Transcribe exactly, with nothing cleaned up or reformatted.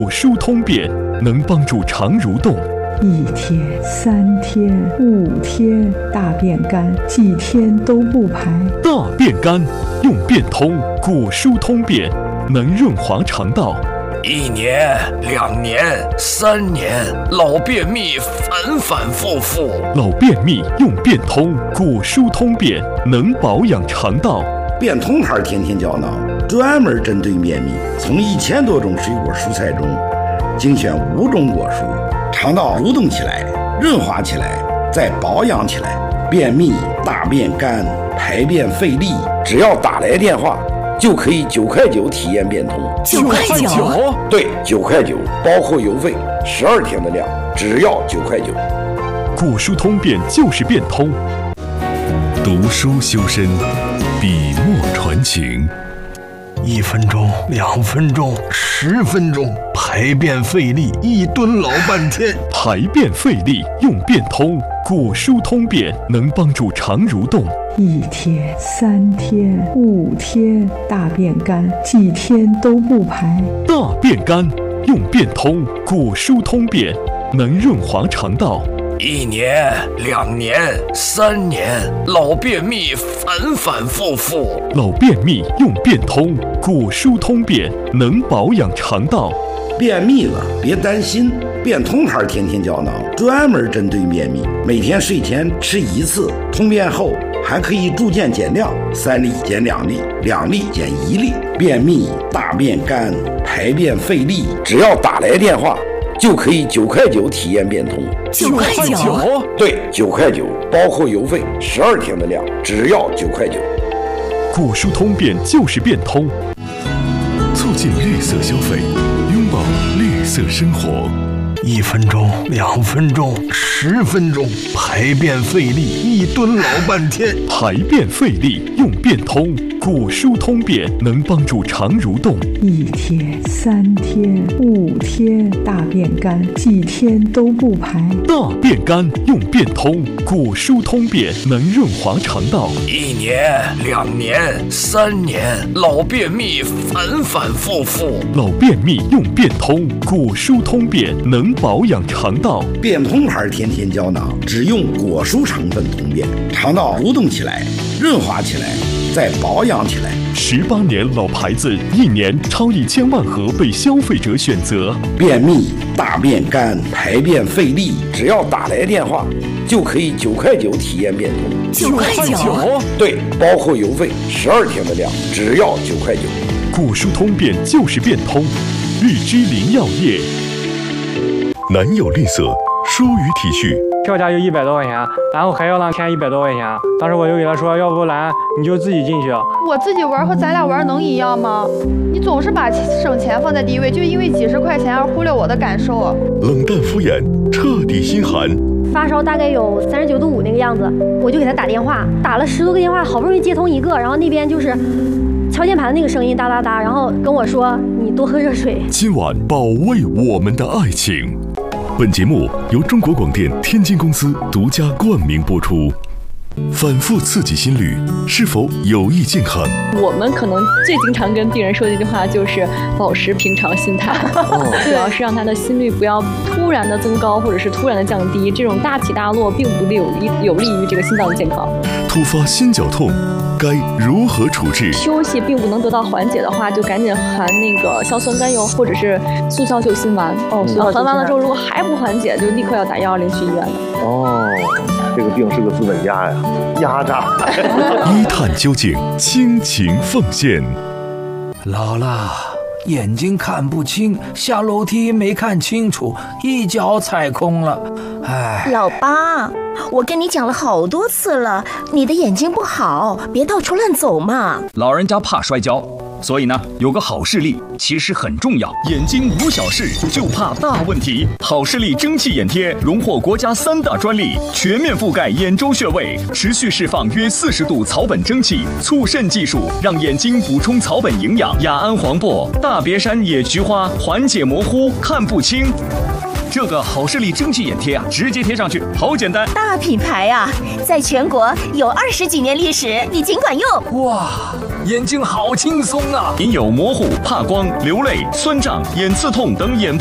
我疏通便能帮助肠蠕动。 一天、三天、五天，大便干，几天都不排。 大便干，用便通果疏通便，能润滑肠道。 一年、两年、三年，老便秘反反复复。 老便秘用便通果疏通便，能保养肠道。 便通牌天天胶囊专门针对便秘，从一千多种水果蔬菜中精选五种果蔬，肠道蠕动起来，润滑起来，再保养起来。便秘、大便干、排便费力，只要打来电话就可以九块九体验便通。 九块九？ 对，九块九，包括邮费，十二天的量，只要九块九。 果疏通便就是便通。读书修身，笔墨传情。 一分钟、两分钟、十分钟，排便费力，一蹲老半天。 排便费力用便通果疏通便，能帮助肠蠕动。 一天、三天、五天，大便干，几天都不排。 大便干，用便通果疏通便，能润滑肠道。 一年、两年、三年，老便秘反反复复。 老便秘用便通果疏通便，能保养肠道。 便秘了别担心，便通牌天天胶囊专门针对便秘，每天睡前吃一次，通便后还可以逐渐减量，三粒减两粒，两粒减一粒。便秘、大便干、排便费力，只要打来电话就可以九块九体验便通。 九块九？ 对，九块九，包括邮费，十二天的量，只要九块九。 果疏通便就是便通，促进绿色消费，拥抱绿色生活。 一分钟、两分钟、十分钟，排便费力，一蹲老半天。 排便费力用便通果疏通便，能帮助肠蠕动。 一天、三天、五天，大便干，几天都不排。 大便干用便通果疏通便，能润滑肠道。 一年、两年、三年，老便秘反反复复。 老便秘用便通果疏通便，能保养肠道。 便通牌天天胶囊只用果蔬成分通便，肠道蠕动起来，润滑起来，再保养起来。 十八年老牌子，一年超一千万盒被消费者选择。 便秘、大便干、排便费力，只要打来电话就可以九块九体验便通。 九块九？ 对，包括邮费，十二天的量，只要九块九。 果疏通便就是便通，日之林药业。南有绿色，疏于体恤。 票价就一百多块钱，然后还要让添一百多块钱。当时我就给他说，要不然你就自己进去。 我自己玩和咱俩玩能一样吗？你总是把省钱放在第一位，就因为几十块钱而忽略我的感受。 冷淡敷衍，彻底心寒。 发烧大概有三十九度五那个样子，我就给他打电话，打了十多个电话，好不容易接通一个，然后那边就是敲键盘那个声音哒哒哒，然后跟我说你多喝热水。 今晚保卫我们的爱情。本节目由中国广电天津公司独家冠名播出。反复刺激心率是否有益健康？ 我们可能最经常跟病人说的一句话就是保持平常心态，主要是让他的心率不要突然的增高或者是突然的降低，这种大起大落并不利有利有利于这个心脏的健康。 突发心绞痛该如何处置？ 休息并不能得到缓解的话，就赶紧含那个硝酸甘油或者是速效救心丸。哦，含完了之后如果还不缓解，就立刻要打一二零去医院的。 哦，这个病是个资本家呀，压榨。 一探究竟，倾情奉献。 姥姥，眼睛看不清，下楼梯没看清楚，一脚踩空了。哎， 老八，我跟你讲了好多次了，你的眼睛不好，别到处乱走嘛。 老人家怕摔跤，所以呢，有个好视力其实很重要。眼睛无小事，就怕大问题。好视力蒸汽眼贴荣获国家三大专利，全面覆盖眼周穴位，持续释放约四十度草本蒸汽，促渗技术让眼睛补充草本营养。雅安黄柏、大别山野菊花缓解模糊、看不清。 这个好视力蒸汽眼贴啊，直接贴上去，好简单。 大品牌啊，在全国有二十几年历史，你尽管用。 哇，眼睛好轻松啊！ 您有模糊、怕光、流泪、酸胀、眼刺痛等眼部